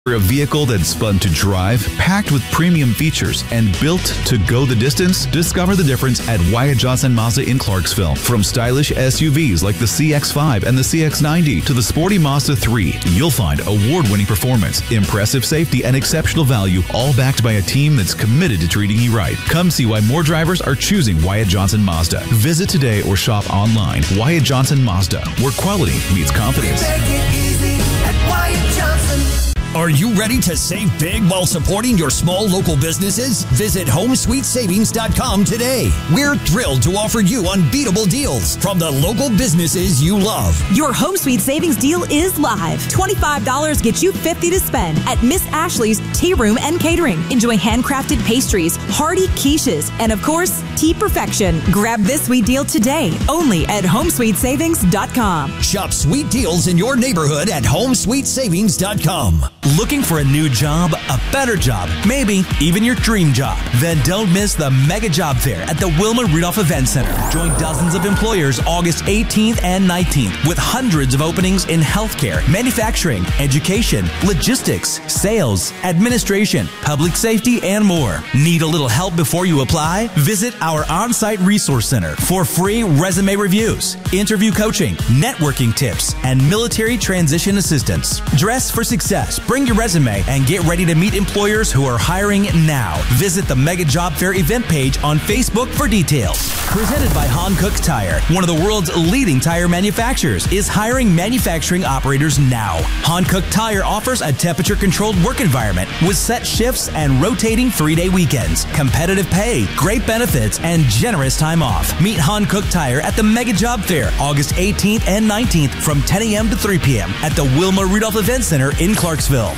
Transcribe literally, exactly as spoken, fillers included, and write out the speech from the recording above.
For a vehicle that's fun to drive, packed with premium features, and built to go the distance, discover the difference at Wyatt Johnson Mazda in Clarksville. From stylish S U Vs like the C X five and the C X ninety to the sporty Mazda three, you'll find award-winning performance, impressive safety, and exceptional value, all backed by a team that's committed to treating you right. Come see why more drivers are choosing Wyatt Johnson Mazda. Visit today or shop online. Wyatt Johnson Mazda, where quality meets confidence. We make it easy at Wyatt Johnson. Are you ready to save big while supporting your small local businesses? Visit home sweet savings dot com today. We're thrilled to offer you unbeatable deals from the local businesses you love. Your Home Sweet Savings deal is live. twenty-five dollars gets you fifty dollars to spend at Miss Ashley's Tea Room and Catering. Enjoy handcrafted pastries, hearty quiches, and of course, tea perfection. Grab this sweet deal today, only at home sweet savings dot com. Shop sweet deals in your neighborhood at home sweet savings dot com. Looking for a new job, a better job, maybe even your dream job? Then don't miss the Mega Job Fair at the Wilma Rudolph Event Center. Join dozens of employers August eighteenth and nineteenth with hundreds of openings in healthcare, manufacturing, education, logistics, sales, administration, public safety, and more. Need a little help before you apply? Visit our on-site resource center for free resume reviews, interview coaching, networking tips, and military transition assistance. Dress for success. Bring your resume and get ready to meet employers who are hiring now. Visit the Mega Job Fair event page on Facebook for details. Presented by Hankook Tire, one of the world's leading tire manufacturers, is hiring manufacturing operators now. Hankook Tire offers a temperature-controlled work environment with set shifts and rotating three-day weekends, competitive pay, great benefits, and generous time off. Meet Hankook Tire at the Mega Job Fair, August eighteenth and nineteenth from ten a.m. to three p.m. at the Wilma Rudolph Event Center in Clarksville.